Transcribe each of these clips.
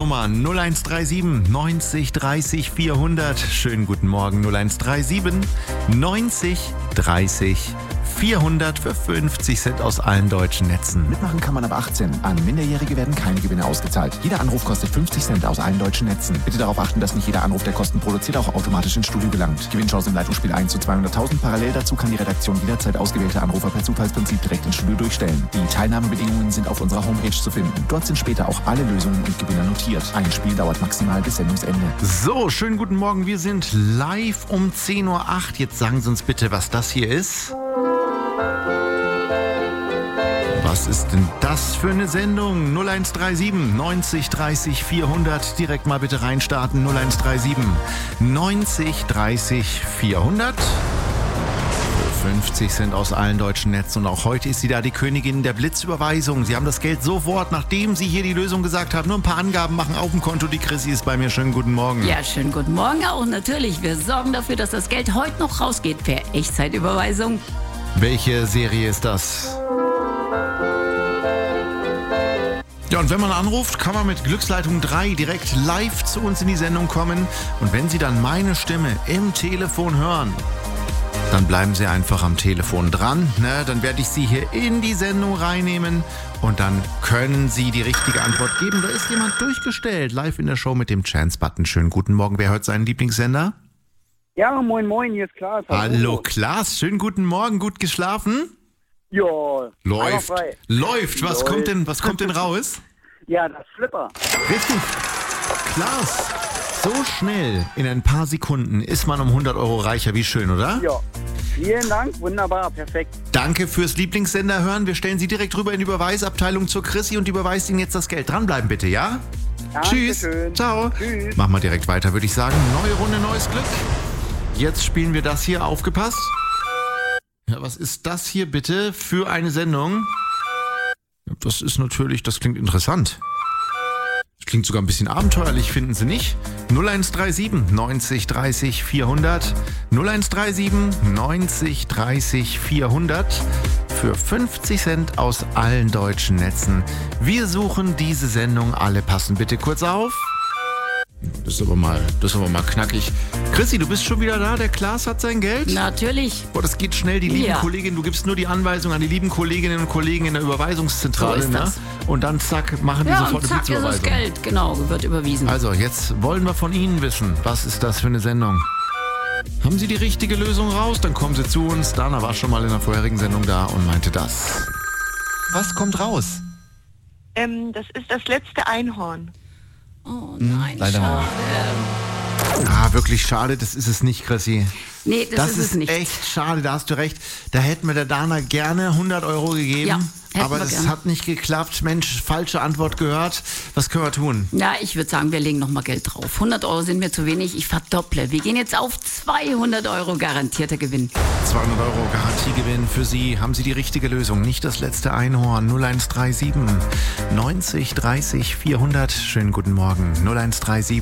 Nummer 0137 90 30 400. Schönen guten Morgen 0137 90 30 400 für 50 Cent aus allen deutschen Netzen. Mitmachen kann man ab 18. An Minderjährige werden keine Gewinne ausgezahlt. Jeder Anruf kostet 50 Cent aus allen deutschen Netzen. Bitte darauf achten, dass nicht jeder Anruf, der Kosten produziert, auch automatisch ins Studio gelangt. Gewinnchance im Leitungsspiel 1 zu 200.000. Parallel dazu kann die Redaktion jederzeit ausgewählte Anrufer per Zufallsprinzip direkt ins Studio durchstellen. Die Teilnahmebedingungen sind auf unserer Homepage zu finden. Dort sind später auch alle Lösungen und Gewinner notiert. Ein Spiel dauert maximal bis Sendungsende. So, schönen guten Morgen. Wir sind live um 10.08 Uhr. Jetzt sagen Sie uns bitte, was das hier ist. Was ist denn das für eine Sendung? 0137 90 30 400. Direkt mal bitte reinstarten. 0137 90 30 400. 50 Cent aus allen deutschen Netzen. Und auch heute ist sie da, die Königin der Blitzüberweisung. Sie haben das Geld sofort, nachdem Sie hier die Lösung gesagt haben, nur ein paar Angaben machen auf dem Konto. Die Chrissy ist bei mir. Schönen guten Morgen. Ja, schönen guten Morgen auch natürlich. Wir sorgen dafür, dass das Geld heute noch rausgeht per Echtzeitüberweisung. Welche Serie ist das? Ja, und wenn man anruft, kann man mit Glücksleitung 3 direkt live zu uns in die Sendung kommen. Und wenn Sie dann meine Stimme im Telefon hören, dann bleiben Sie einfach am Telefon dran. Ne? Dann werde ich Sie hier in die Sendung reinnehmen und dann können Sie die richtige Antwort geben. Da ist jemand durchgestellt, live in der Show mit dem Chance-Button. Schönen guten Morgen. Wer hört seinen Lieblingssender? Ja, moin moin, hier ist Klaas. Hallo Klaas, schönen guten Morgen. Gut geschlafen? Ja, Läuft. Läuft. Was kommt denn raus? Ja, das Flipper. Richtig. Klaas, so schnell, in ein paar Sekunden, ist man um 100 Euro reicher. Wie schön, oder? Ja, vielen Dank, wunderbar, perfekt. Danke fürs Lieblingssender hören. Wir stellen Sie direkt rüber in die Überweisabteilung zur Chrissy und überweist Ihnen jetzt das Geld. Dranbleiben bitte, ja? Tschüss. Dankeschön. Ciao. Tschüss. Machen wir direkt weiter, würde ich sagen. Neue Runde, neues Glück. Jetzt spielen wir das hier. Aufgepasst. Ja, was ist das hier bitte für eine Sendung? Das ist natürlich, das klingt interessant. Das klingt sogar ein bisschen abenteuerlich, finden Sie nicht? 0137 90 30 400. 0137 90 30 400. Für 50 Cent aus allen deutschen Netzen. Wir suchen diese Sendung. Alle passen bitte kurz auf. Das ist aber mal knackig. Chrissy, du bist schon wieder da? Der Klaas hat sein Geld? Natürlich. Boah, das geht schnell. Die lieben Ja. Kolleginnen, du gibst nur die Anweisung an die lieben Kolleginnen und Kollegen in der Überweisungszentrale. So ist das. Ne? Und dann zack, machen die Ja, sofort und eine zack ist das Blitzüberweisung. Geld. Genau, wird überwiesen. Also, jetzt wollen wir von Ihnen wissen, was ist das für eine Sendung? Haben Sie die richtige Lösung raus? Dann kommen Sie zu uns. Dana war schon mal in der vorherigen Sendung da und meinte das. Was kommt raus? Das ist das letzte Einhorn. Oh nein, leider schade. Ah, wirklich schade, das ist es nicht, Chrissy. Nee, das ist es nicht. Echt schade, da hast du recht. Da hätten wir der Dana gerne 100 Euro gegeben. Ja, hätten aber wir es gerne. hat nicht geklappt. Mensch, falsche Antwort gehört. Was können wir tun? Ja, ich würde sagen, wir legen nochmal Geld drauf. 100 Euro sind mir zu wenig, ich verdopple. Wir gehen jetzt auf 200 Euro garantierter Gewinn. 200 Euro Garantiegewinn für Sie. Haben Sie die richtige Lösung? Nicht das letzte Einhorn. 0137 90 30 400. Schönen guten Morgen. 0137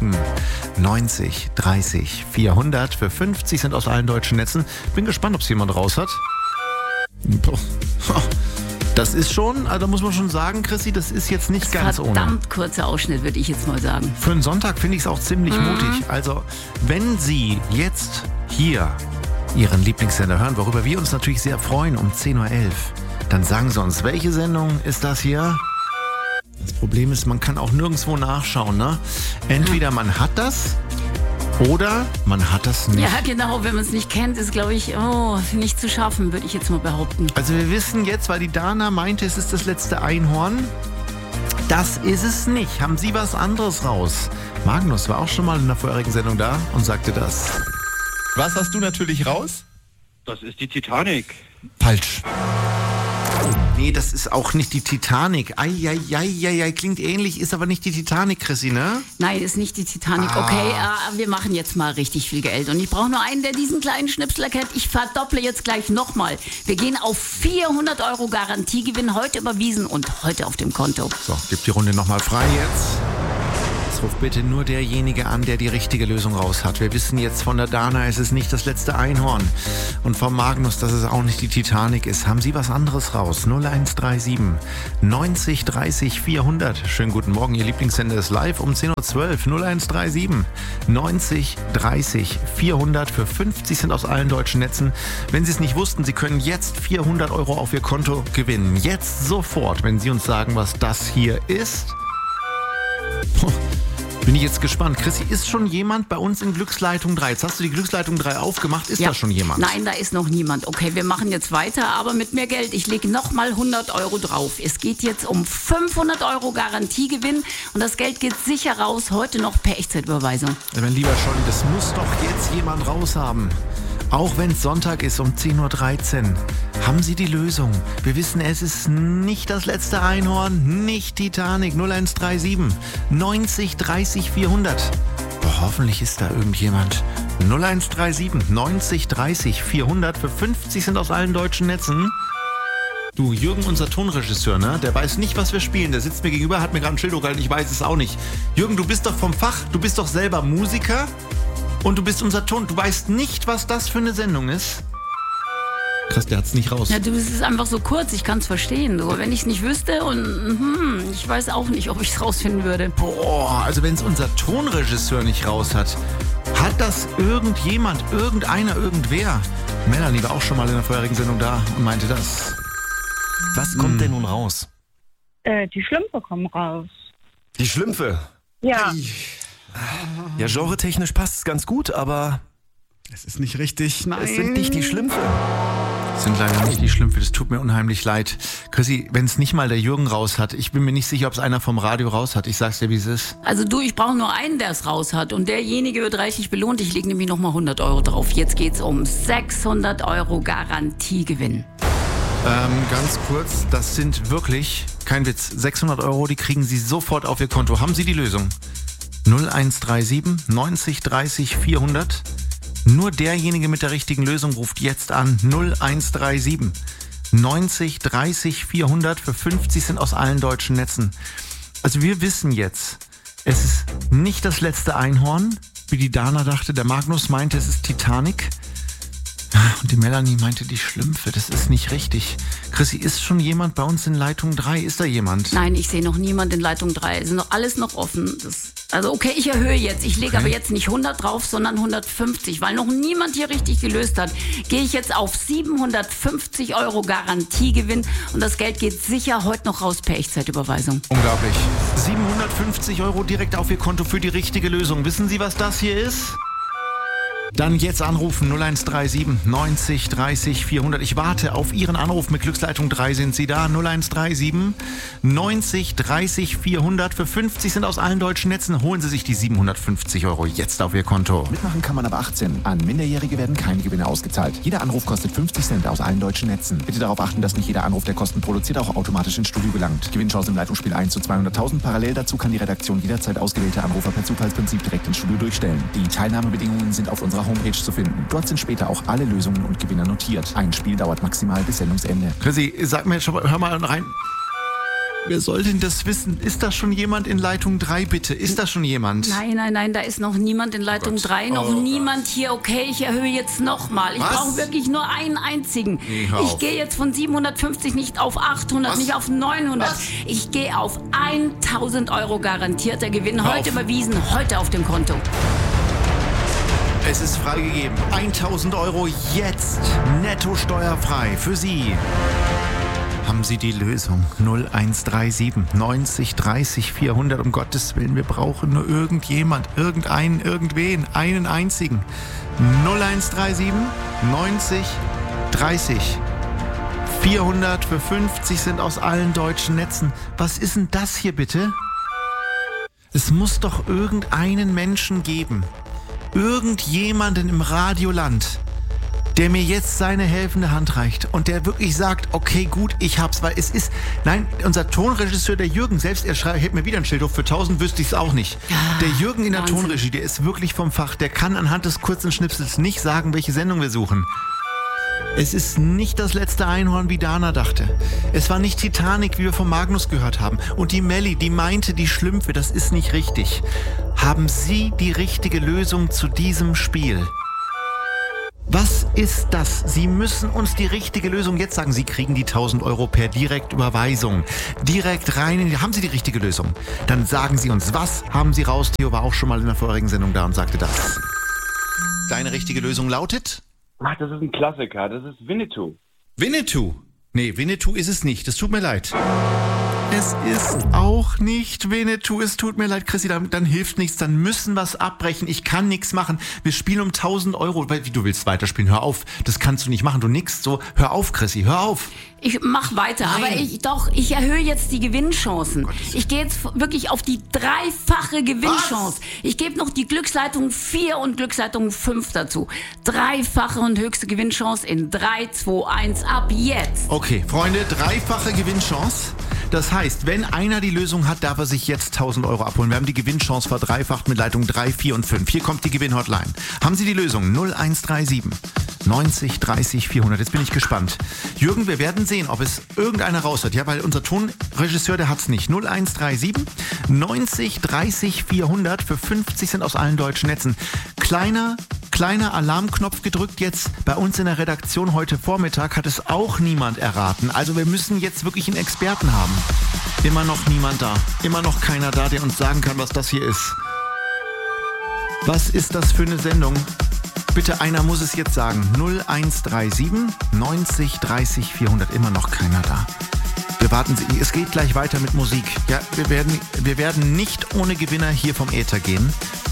90 30 400 für 50 Cent aus allen deutschen Netzen. Bin gespannt, ob es jemand raus hat. Boah. Das ist schon, also da muss man schon sagen, Chrissy, das ist jetzt nicht ganz ohne. Verdammt kurzer Ausschnitt, würde ich jetzt mal sagen. Für einen Sonntag finde ich es auch ziemlich mutig. Also, wenn Sie jetzt hier Ihren Lieblingssender hören, worüber wir uns natürlich sehr freuen, um 10.11 Uhr, dann sagen Sie uns, welche Sendung ist das hier? Das Problem ist, man kann auch nirgendwo nachschauen, ne? Entweder man hat das oder man hat das nicht. Ja, genau, wenn man es nicht kennt, ist, glaube ich, nicht zu schaffen, würde ich jetzt mal behaupten. Also wir wissen jetzt, weil die Dana meinte, es ist das letzte Einhorn. Das ist es nicht. Haben Sie was anderes raus? Magnus war auch schon mal in der vorherigen Sendung da und sagte das. Was hast du natürlich raus? Das ist die Titanic. Falsch. Nee, das ist auch nicht die Titanic. Eieieiei, klingt ähnlich, ist aber nicht die Titanic, Chrissy, ne? Nein, ist nicht die Titanic. Okay, wir machen jetzt mal richtig viel Geld. Und ich brauche nur einen, der diesen kleinen Schnipsel erkennt. Ich verdopple jetzt gleich nochmal. Wir gehen auf 400 Euro Garantiegewinn, heute überwiesen und heute auf dem Konto. So, gib die Runde nochmal frei jetzt. Jetzt ruft bitte nur derjenige an, der die richtige Lösung raus hat. Wir wissen jetzt von der Dana, es ist nicht das letzte Einhorn. Und vom Magnus, dass es auch nicht die Titanic ist. Haben Sie was anderes raus? 0137 90 30 400. Schönen guten Morgen, Ihr Lieblingssender ist live um 10.12 Uhr. 0137 90 30 400. Für 50 Cent aus allen deutschen Netzen. Wenn Sie es nicht wussten, Sie können jetzt 400 € auf Ihr Konto gewinnen. Jetzt sofort, wenn Sie uns sagen, was das hier ist. Bin ich jetzt gespannt. Chrissy, ist schon jemand bei uns in Glücksleitung 3? Jetzt hast du die Glücksleitung 3 aufgemacht. Ist da schon jemand? Nein, da ist noch niemand. Okay, wir machen jetzt weiter, aber mit mehr Geld. Ich lege nochmal 100 € drauf. Es geht jetzt um 500 € Garantiegewinn und das Geld geht sicher raus. Heute noch per Echtzeitüberweisung. Ja, mein lieber Scholli, das muss doch jetzt jemand raushaben. Auch wenn es Sonntag ist um 10.13 Uhr. Haben Sie die Lösung? Wir wissen, es ist nicht das letzte Einhorn, nicht Titanic. 0137 90 30 400. Boah, hoffentlich ist da irgendjemand. 0137 90 30 400 für 50 Cent aus allen deutschen Netzen. Du, Jürgen, unser Tonregisseur, ne? Der weiß nicht, was wir spielen. Der sitzt mir gegenüber, hat mir gerade ein Schild hochgehalten. Ich weiß es auch nicht. Jürgen, du bist doch vom Fach. Du bist doch selber Musiker. Und du bist unser Ton. Du weißt nicht, was das für eine Sendung ist. Krass, der hat's nicht raus. Ja, du, es ist einfach so kurz, ich kann's verstehen. So, wenn ich es nicht wüsste und ich weiß auch nicht, ob ich es rausfinden würde. Boah, also wenn es unser Tonregisseur nicht raus hat, hat das irgendjemand, irgendeiner, irgendwer? Melanie war auch schon mal in der vorherigen Sendung da und meinte das. Was kommt denn nun raus? Die Schlümpfe kommen raus. Die Schlümpfe? Ja. Ja, genretechnisch passt es ganz gut, aber es ist nicht richtig. Nein. Es sind nicht die Schlümpfe. Es sind leider nicht die Schlümpfe, das tut mir unheimlich leid. Chrissy, wenn es nicht mal der Jürgen raus hat, ich bin mir nicht sicher, ob es einer vom Radio raus hat. Ich sag's dir, wie es ist. Also du, ich brauche nur einen, der es raus hat. Und derjenige wird reichlich belohnt. Ich lege nämlich nochmal 100 € drauf. Jetzt geht's um 600 € Garantiegewinn. Ganz kurz, das sind wirklich, kein Witz, 600 €, die kriegen Sie sofort auf Ihr Konto. Haben Sie die Lösung? 0137 90 30 400. Nur derjenige mit der richtigen Lösung ruft jetzt an. 0137 90 30 400 für 50 Cent aus allen deutschen Netzen. Also wir wissen jetzt, es ist nicht das letzte Einhorn, wie die Dana dachte. Der Magnus meinte, es ist Titanic. Und die Melanie meinte, die Schlümpfe, das ist nicht richtig. Chrissy, ist schon jemand bei uns in Leitung 3? Ist da jemand? Nein, ich sehe noch niemand in Leitung 3. Es ist noch alles noch offen. Also okay, ich erhöhe jetzt. Ich lege aber jetzt nicht 100 drauf, sondern 150. Weil noch niemand hier richtig gelöst hat, gehe ich jetzt auf 750 € Garantiegewinn. Und das Geld geht sicher heute noch raus per Echtzeitüberweisung. Unglaublich. 750 € direkt auf Ihr Konto für die richtige Lösung. Wissen Sie, was das hier ist? Dann jetzt anrufen 0137 90 30 400. Ich warte auf Ihren Anruf mit Glücksleitung 3. Sind Sie da? 0137 90 30 400. Für 50 Cent aus allen deutschen Netzen holen Sie sich die 750 € jetzt auf Ihr Konto. Mitmachen kann man ab 18. An Minderjährige werden keine Gewinne ausgezahlt. Jeder Anruf kostet 50 Cent aus allen deutschen Netzen. Bitte darauf achten, dass nicht jeder Anruf, der Kosten produziert, auch automatisch ins Studio gelangt. Gewinnchance im Leitungsspiel 1 zu 200.000. Parallel dazu kann die Redaktion jederzeit ausgewählte Anrufer per Zufallsprinzip direkt ins Studio durchstellen. Die Teilnahmebedingungen sind auf unserer Homepage zu finden. Dort sind später auch alle Lösungen und Gewinner notiert. Ein Spiel dauert maximal bis Sendungsende. Chrissy, sag mir, hör mal rein. Wer soll denn das wissen? Ist da schon jemand in Leitung 3, bitte? Ist da schon jemand? Nein, da ist noch niemand in Leitung 3. Noch niemand hier. Okay, ich erhöhe jetzt nochmal. Ich brauche wirklich nur einen einzigen. Ich gehe jetzt von 750 nicht auf 800, nicht auf 900. Ich gehe auf 1000 € garantierter Gewinn. Heute überwiesen, heute auf dem Konto. Es ist freigegeben. 1000 € jetzt netto steuerfrei für Sie. Haben Sie die Lösung? 0137 90 30 400. Um Gottes Willen, wir brauchen nur irgendjemand, irgendeinen, irgendwen, einen einzigen. 0137 90 30 400 für 50 Cent aus allen deutschen Netzen. Was ist denn das hier bitte? Es muss doch irgendeinen Menschen geben. Irgendjemanden im Radioland, der mir jetzt seine helfende Hand reicht und der wirklich sagt, okay, gut, ich hab's, weil es ist, nein, unser Tonregisseur, der Jürgen, selbst er hält mir wieder ein Schild hoch, für 1000 wüsste ich's auch nicht. Ja, der Jürgen in der Wahnsinn. Tonregie, der ist wirklich vom Fach, der kann anhand des kurzen Schnipsels nicht sagen, welche Sendung wir suchen. Es ist nicht das letzte Einhorn, wie Dana dachte. Es war nicht Titanic, wie wir von Magnus gehört haben. Und die Melli, die meinte, die Schlümpfe, das ist nicht richtig. Haben Sie die richtige Lösung zu diesem Spiel? Was ist das? Sie müssen uns die richtige Lösung jetzt sagen. Sie kriegen die 1.000 Euro per Direktüberweisung. Direkt rein. Haben Sie die richtige Lösung? Dann sagen Sie uns, was haben Sie raus? Theo war auch schon mal in der vorherigen Sendung da und sagte das. Deine richtige Lösung lautet? Ach, das ist ein Klassiker. Das ist Winnetou. Winnetou? Nee, Winnetou ist es nicht. Das tut mir leid. Es ist auch nicht Winnetou. Es tut mir leid, Chrissy, dann hilft nichts. Dann müssen wir es abbrechen. Ich kann nichts machen. Wir spielen um 1.000 Euro. Wie, du willst weiterspielen? Hör auf. Das kannst du nicht machen. Du nix so. Hör auf, Chrissy. Hör auf. Ich mach weiter, Nein. aber ich erhöhe jetzt die Gewinnchancen. Ich gehe jetzt wirklich auf die 3-fache Gewinnchance. Ich gebe noch die Glücksleitung 4 und Glücksleitung 5 dazu. 3-fache und höchste Gewinnchance in 3, 2, 1 ab jetzt. Okay, Freunde, 3-fache Gewinnchance. Das heißt, wenn einer die Lösung hat, darf er sich jetzt 1.000 Euro abholen. Wir haben die Gewinnchance verdreifacht mit Leitung 3, 4 und 5. Hier kommt die Gewinnhotline. Haben Sie die Lösung? 0137 90 30 400. Jetzt bin ich gespannt. Jürgen, wir werden sehen, ob es irgendeiner raus hat. Ja, weil unser Tonregisseur, der hat's nicht. 0137 90 30 400 für 50 Cent aus allen deutschen Netzen. Kleiner Alarmknopf gedrückt jetzt. Bei uns in der Redaktion heute Vormittag hat es auch niemand erraten. Also wir müssen jetzt wirklich einen Experten haben. Immer noch niemand da. Immer noch keiner da, der uns sagen kann, was das hier ist. Was ist das für eine Sendung? Bitte, einer muss es jetzt sagen. 0137 90 30 400. Immer noch keiner da. Wir warten. Es geht gleich weiter mit Musik. Ja, wir werden nicht ohne Gewinner hier vom Äther gehen.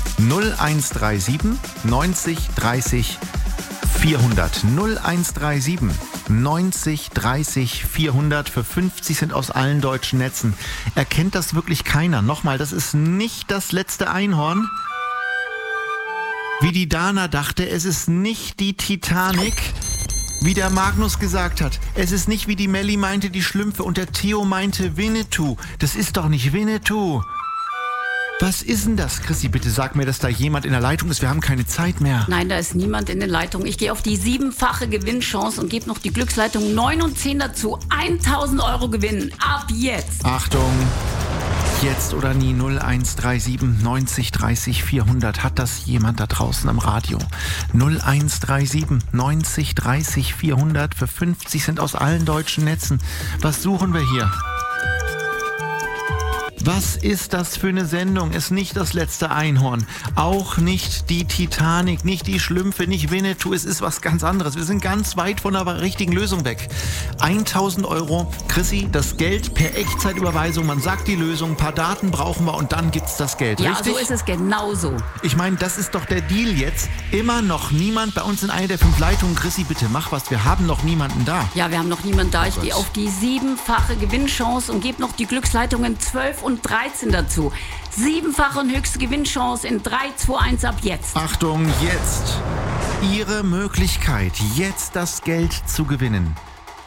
0137 90 30 400. 0137 90 30 400 für 50 Cent aus allen deutschen Netzen. Erkennt das wirklich keiner? Nochmal, das ist nicht das letzte Einhorn. Wie die Dana dachte, es ist nicht die Titanic, wie der Magnus gesagt hat. Es ist nicht, wie die Melli meinte, die Schlümpfe und der Theo meinte Winnetou. Das ist doch nicht Winnetou. Was ist denn das? Chrissy, bitte sag mir, dass da jemand in der Leitung ist. Wir haben keine Zeit mehr. Nein, da ist niemand in der Leitung. Ich gehe auf die 7-fache Gewinnchance und gebe noch die Glücksleitung 9 und 10 dazu. 1.000 Euro gewinnen. Ab jetzt. Achtung. Jetzt oder nie 0137 90 30 400. Hat das jemand da draußen am Radio? 0137 90 30 400 für 50 Cent aus allen deutschen Netzen. Was suchen wir hier? Was ist das für eine Sendung? Ist nicht das letzte Einhorn. Auch nicht die Titanic, nicht die Schlümpfe, nicht Winnetou. Es ist was ganz anderes. Wir sind ganz weit von der richtigen Lösung weg. 1.000 Euro. Chrissy, das Geld per Echtzeitüberweisung. Man sagt die Lösung, ein paar Daten brauchen wir und dann gibt's das Geld. Ja, richtig? so ist es genauso. Ich meine, das ist doch der Deal jetzt. Immer noch niemand bei uns in einer der 5 Leitungen. Chrissy, bitte mach was. Wir haben noch niemanden da. Ja, wir haben noch niemanden da. Ich gehe auf die 7-fache Gewinnchance und gebe noch die Glücksleitungen 12 und 13 dazu. 7-fache und höchste Gewinnchance in 3, 2, 1 ab jetzt. Achtung, jetzt. Ihre Möglichkeit, jetzt das Geld zu gewinnen.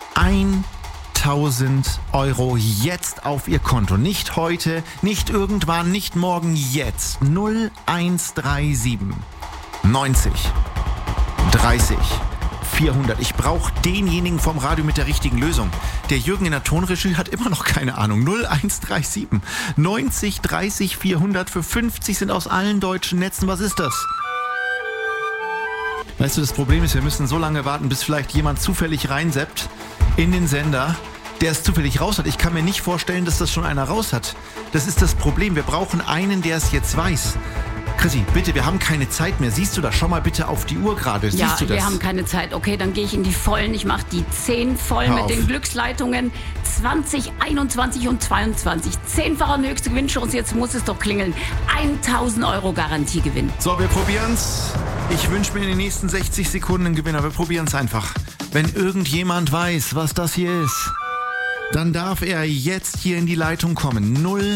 1.000 Euro jetzt auf Ihr Konto. Nicht heute, nicht irgendwann, nicht morgen, jetzt. 0137 90 30 400. Ich brauche denjenigen vom Radio mit der richtigen Lösung. Der Jürgen in der Tonregie hat immer noch keine Ahnung. 0137 90 30 400 für 50 sind aus allen deutschen Netzen. Was ist das? Weißt du, das Problem ist, wir müssen so lange warten, bis vielleicht jemand zufällig reinseppt in den Sender, der es zufällig raus hat. Ich kann mir nicht vorstellen, dass das schon einer raus hat. Das ist das Problem. Wir brauchen einen, der es jetzt weiß. Chrissy, bitte, wir haben keine Zeit mehr. Siehst du das? Schau mal bitte auf die Uhr gerade. Siehst du das? Wir haben keine Zeit. Okay, dann gehe ich in die Vollen. Ich mache die 10 voll mit den Glücksleitungen 20, 21 und 22. 10-fache und höchste Gewinnchance. Jetzt muss es doch klingeln. 1.000 Euro Garantiegewinn. So, wir probieren's. Ich wünsche mir in den nächsten 60 Sekunden einen Gewinner. Wir probieren's einfach. Wenn irgendjemand weiß, was das hier ist. Dann darf er jetzt hier in die Leitung kommen.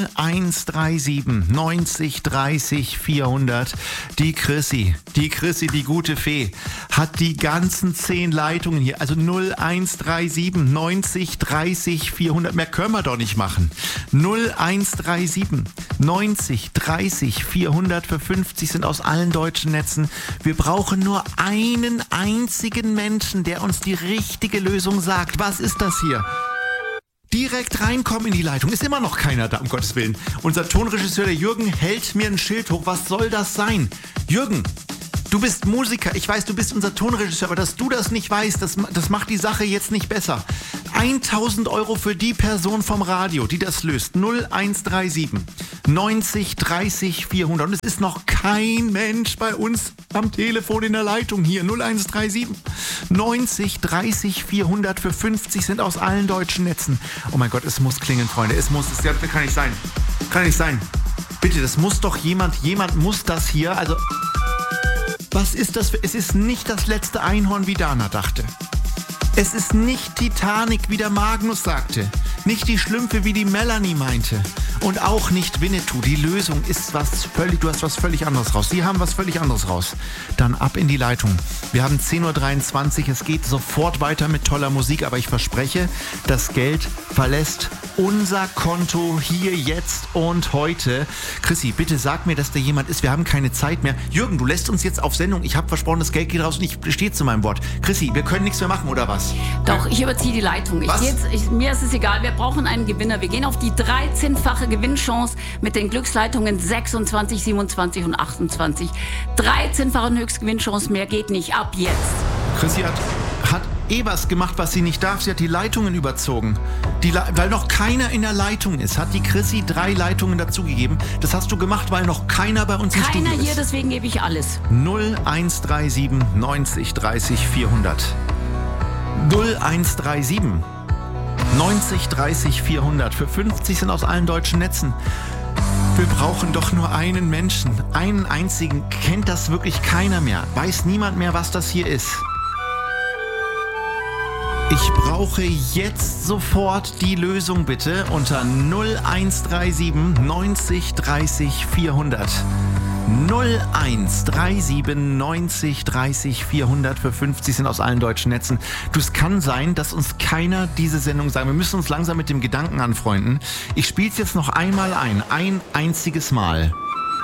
0137 90 30 400. Die Chrissy, die gute Fee, hat die ganzen 10 Leitungen hier. Also 0137 90 30 400. Mehr können wir doch nicht machen. 0137 90 30 400 für 50 sind aus allen deutschen Netzen. Wir brauchen nur einen einzigen Menschen, der uns die richtige Lösung sagt. Was ist das hier? Direkt reinkommen in die Leitung. Ist immer noch keiner da, um Gottes Willen. Unser Tonregisseur, der Jürgen, hält mir ein Schild hoch. Was soll das sein? Jürgen, du bist Musiker. Ich weiß, du bist unser Tonregisseur, aber dass du das nicht weißt, das macht die Sache jetzt nicht besser. 1.000 € für die Person vom Radio, die das löst. 0137 90 30 400. Und es ist noch kein Mensch bei uns am Telefon in der Leitung hier. 0137 90 30 400 für 50 sind aus allen deutschen Netzen. Oh mein Gott, es muss klingeln, Freunde. Es kann nicht sein. Kann nicht sein. Bitte, das muss doch jemand muss das hier. Also, was ist das für... Es ist nicht das letzte Einhorn, wie Dana dachte. Es ist nicht Titanic, wie der Magnus sagte. Nicht die Schlümpfe, wie die Melanie meinte. Und auch nicht Winnetou. Die Lösung ist du hast was völlig anderes raus. Sie haben was völlig anderes raus. Dann ab in die Leitung. Wir haben 10.23 Uhr. Es geht sofort weiter mit toller Musik. Aber ich verspreche, das Geld verlässt unser Konto hier, jetzt und heute. Chrissy, bitte sag mir, dass da jemand ist. Wir haben keine Zeit mehr. Jürgen, du lässt uns jetzt auf Sendung. Ich habe versprochen, das Geld geht raus und ich stehe zu meinem Wort. Chrissy, wir können nichts mehr machen, oder was? Doch, ich überziehe die Leitung. Mir ist es egal, wir brauchen einen Gewinner. Wir gehen auf die 13-fache Gewinnchance mit den Glücksleitungen 26, 27 und 28. 13-fache Höchstgewinnchance, mehr geht nicht. Ab jetzt. Chrissy hat was gemacht, was sie nicht darf. Sie hat die Leitungen überzogen. Weil noch keiner in der Leitung ist, hat die Chrissy 3 Leitungen dazugegeben. Das hast du gemacht, weil noch keiner bei uns im Studio ist. Keiner hier, deswegen gebe ich alles. 0137 90 30 400. 0137 90 30 400. Für 50 sind aus allen deutschen Netzen. Wir brauchen doch nur einen Menschen. Einen einzigen. Kennt das wirklich keiner mehr. Weiß niemand mehr, was das hier ist. Ich brauche jetzt sofort die Lösung, bitte, unter 0137 90 30 400. 0137 90 30 400 für 50 sind aus allen deutschen Netzen. Es kann sein, dass uns keiner diese Sendung sagt. Wir müssen uns langsam mit dem Gedanken anfreunden. Ich spiele es jetzt noch einmal ein einziges Mal.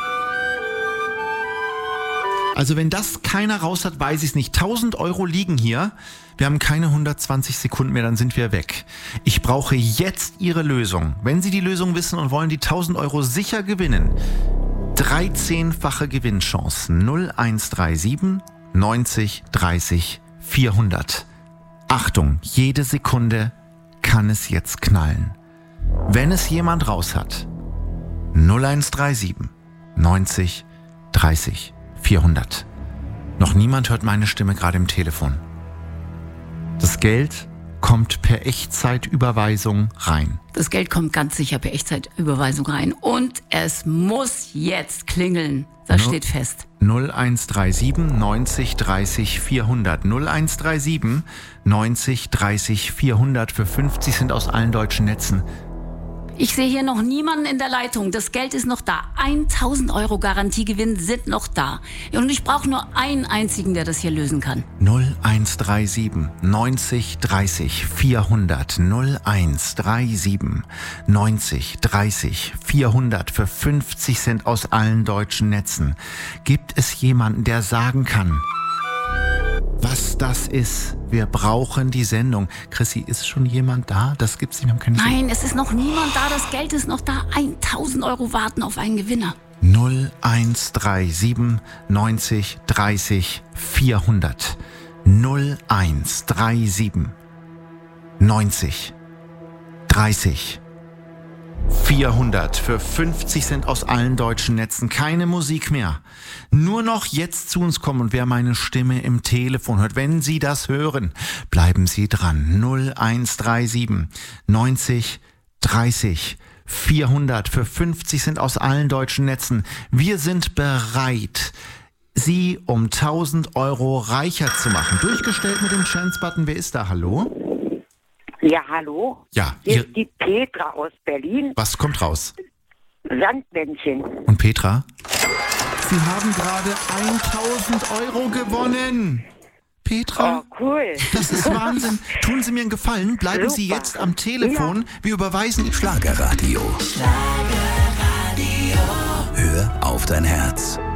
Also wenn das keiner raus hat, weiß ich es nicht. 1.000 € liegen hier. Wir haben keine 120 Sekunden mehr, dann sind wir weg. Ich brauche jetzt Ihre Lösung. Wenn Sie die Lösung wissen und wollen die 1.000 € sicher gewinnen, 13-fache Gewinnchance. 0137 90 30 400. Achtung, jede Sekunde kann es jetzt knallen. Wenn es jemand raus hat, 0137 90 30 400. Noch niemand hört meine Stimme gerade im Telefon. Das Geld kommt per Echtzeitüberweisung rein. Das Geld kommt ganz sicher per Echtzeitüberweisung rein. Und es muss jetzt klingeln. Das steht fest. 0137 90 30 400. 0137 90 30 400 für 50 sind aus allen deutschen Netzen. Ich sehe hier noch niemanden in der Leitung. Das Geld ist noch da. 1.000 € Garantiegewinn sind noch da. Und ich brauche nur einen einzigen, der das hier lösen kann. 0137 90 30 400. 0137 90 30 400 für 50 Cent aus allen deutschen Netzen. Gibt es jemanden, der sagen kann, was das ist? Wir brauchen die Sendung. Chrissy, ist schon jemand da? Das gibt's nicht. Wir haben keine Nein, es ist noch niemand da. Das Geld ist noch da. 1.000 € warten auf einen Gewinner. 0137 90 30 400. 0137 90 30 400 für 50 Cent aus allen deutschen Netzen. Keine Musik mehr. Nur noch jetzt zu uns kommen und wer meine Stimme im Telefon hört, wenn Sie das hören, bleiben Sie dran. 0137 90 30 400 für 50 Cent aus allen deutschen Netzen. Wir sind bereit, Sie um 1.000 € reicher zu machen. Durchgestellt mit dem Chance-Button. Wer ist da? Hallo? Ja, hallo? Ja, Hier ist die Petra aus Berlin. Was kommt raus? Sandmännchen. Und Petra? Sie haben gerade 1.000 Euro gewonnen. Petra? Oh, cool. Das ist Wahnsinn. Tun Sie mir einen Gefallen, bleiben Sie jetzt am Telefon. Ja. Wir überweisen Schlagerradio. Hör auf dein Herz.